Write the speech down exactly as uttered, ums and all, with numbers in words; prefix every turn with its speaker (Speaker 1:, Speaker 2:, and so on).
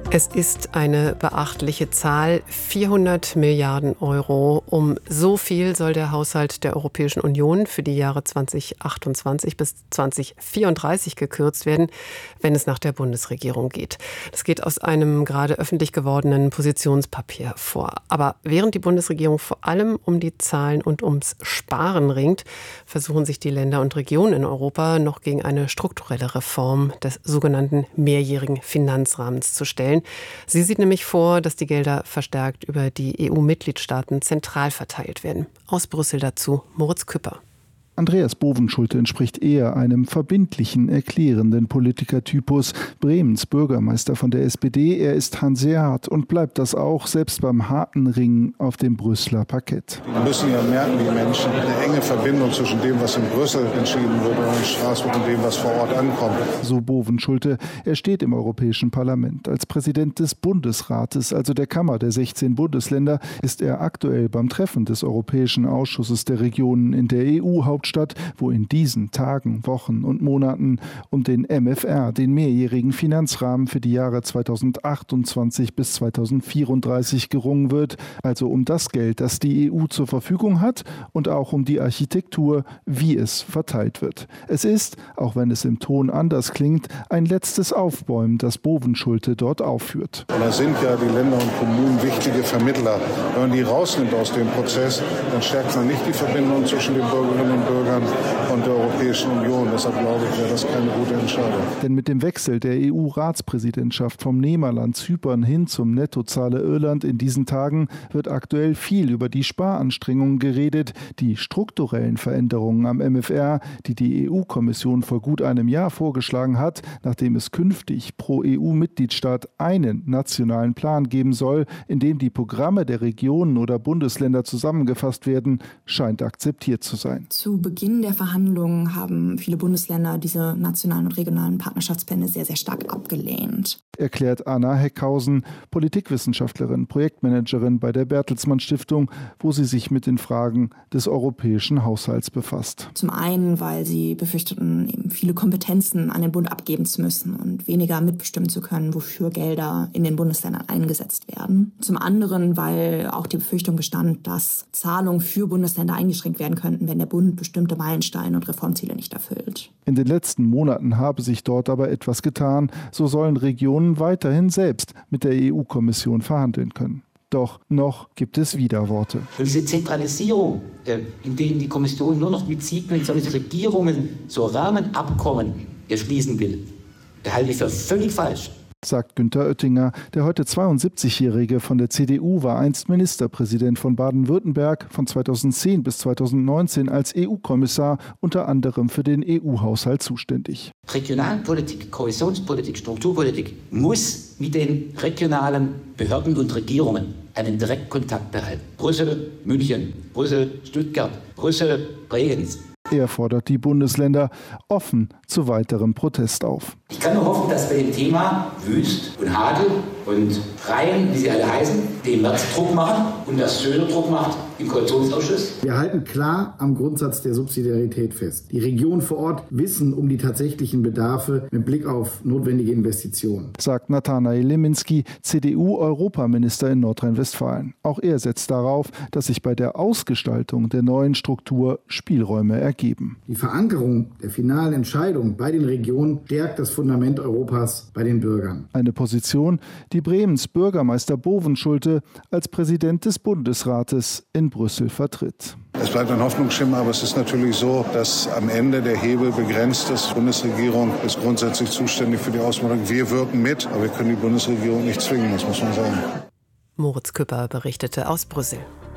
Speaker 1: Es ist eine beachtliche Zahl, vierhundert Milliarden Euro. Um so viel soll der Haushalt der Europäischen Union für die Jahre zweitausendachtundzwanzig bis zweitausendvierunddreißig gekürzt werden, wenn es nach der Bundesregierung geht. Das geht aus einem gerade öffentlich gewordenen Positionspapier hervor. Aber während die Bundesregierung vor allem um die Zahlen und ums Sparen ringt, versuchen sich die Länder und Regionen in Europa noch gegen eine strukturelle Reform des sogenannten mehrjährigen Finanzrahmens zu stellen. Sie sieht nämlich vor, dass die Gelder verstärkt über die E U-Mitgliedstaaten zentral verteilt werden. Aus Brüssel dazu Moritz Küpper.
Speaker 2: Andreas Bovenschulte entspricht eher einem verbindlichen, erklärenden Politikertypus. Bremens Bürgermeister von der S P D, er ist hanseat und bleibt das auch, selbst beim harten Ringen auf dem Brüsseler Parkett.
Speaker 3: Die müssen ja merken, die Menschen, eine enge Verbindung zwischen dem, was in Brüssel entschieden wird und in Straßburg und dem, was vor Ort ankommt.
Speaker 2: So Bovenschulte. Er steht im Europäischen Parlament. Als Präsident des Bundesrates, also der Kammer der sechzehn Bundesländer, ist er aktuell beim Treffen des Europäischen Ausschusses der Regionen in der E U-Hauptstadt, wo in diesen Tagen, Wochen und Monaten um den M F R, den mehrjährigen Finanzrahmen für die Jahre zweitausendachtundzwanzig bis zweitausendvierunddreißig gerungen wird, also um das Geld, das die E U zur Verfügung hat und auch um die Architektur, wie es verteilt wird. Es ist, auch wenn es im Ton anders klingt, ein letztes Aufbäumen, das Bovenschulte dort aufführt.
Speaker 3: Und da sind ja die Länder und Kommunen wichtige Vermittler. Wenn man die rausnimmt aus dem Prozess, dann stärkt man nicht die Verbindung zwischen den Bürgerinnen und Bürgern und der Europäischen Union. Deshalb glaube ich, wäre das keine gute Entscheidung.
Speaker 2: Denn mit dem Wechsel der E U-Ratspräsidentschaft vom Nehmerland Zypern hin zum Nettozahler Irland in diesen Tagen wird aktuell viel über die Sparanstrengungen geredet, die strukturellen Veränderungen am M F R, die die E U-Kommission vor gut einem Jahr vorgeschlagen hat, nachdem es künftig pro E U-Mitgliedstaat einen nationalen Plan geben soll, in dem die Programme der Regionen oder Bundesländer zusammengefasst werden, scheint akzeptiert zu sein.
Speaker 4: Zu Beginn der Verhandlungen haben viele Bundesländer diese nationalen und regionalen Partnerschaftspläne sehr, sehr stark abgelehnt.
Speaker 2: Erklärt Anna Heckhausen, Politikwissenschaftlerin, Projektmanagerin bei der Bertelsmann Stiftung, wo sie sich mit den Fragen des europäischen Haushalts befasst.
Speaker 4: Zum einen, weil sie befürchteten, eben viele Kompetenzen an den Bund abgeben zu müssen und weniger mitbestimmen zu können, wofür Gelder in den Bundesländern eingesetzt werden. Zum anderen, weil auch die Befürchtung bestand, dass Zahlungen für Bundesländer eingeschränkt werden könnten, wenn der Bund bestimmte Meilensteine und Reformziele nicht erfüllt.
Speaker 2: In den letzten Monaten habe sich dort aber etwas getan. So sollen Regionen weiterhin selbst mit der E U-Kommission verhandeln können. Doch noch gibt es Widerworte.
Speaker 5: Diese Zentralisierung, in denen die Kommission nur noch mit siebenundzwanzig Regierungen so Rahmenabkommen schließen will, halte ich für völlig falsch.
Speaker 2: Sagt Günther Oettinger. Der heute zweiundsiebzigjährige von der C D U war einst Ministerpräsident von Baden-Württemberg, von zweitausendzehn bis zweitausendneunzehn als E U-Kommissar unter anderem für den E U-Haushalt zuständig.
Speaker 5: Regionalpolitik, Kohäsionspolitik, Strukturpolitik muss mit den regionalen Behörden und Regierungen einen Direktkontakt behalten. Brüssel, München, Brüssel, Stuttgart, Brüssel, Bregenz.
Speaker 2: Er fordert die Bundesländer offen zu weiterem Protest auf.
Speaker 5: Ich kann nur hoffen, dass bei dem Thema Wüst und Hagel und Rhein, wie sie alle heißen, dem Merz Druck machen und das Söder Druck macht im Koalitionsausschuss.
Speaker 6: Wir halten klar am Grundsatz der Subsidiarität fest. Die Regionen vor Ort wissen um die tatsächlichen Bedarfe mit Blick auf notwendige Investitionen.
Speaker 2: Sagt Nathanael Leminski, C D U-Europaminister in Nordrhein-Westfalen. Auch er setzt darauf, dass sich bei der Ausgestaltung der neuen Struktur Spielräume ergeben.
Speaker 6: Die Verankerung der finalen Entscheidung bei den Regionen stärkt das Fundament Europas bei den Bürgern.
Speaker 2: Eine Position, die Bremens Bürgermeister Bovenschulte als Präsident des Bundesrates in Brüssel vertritt.
Speaker 3: Es bleibt ein Hoffnungsschimmer, aber es ist natürlich so, dass am Ende der Hebel begrenzt ist. Die Bundesregierung ist grundsätzlich zuständig für die Ausmalung. Wir wirken mit, aber wir können die Bundesregierung nicht zwingen, das muss man sagen.
Speaker 1: Moritz Küpper berichtete aus Brüssel.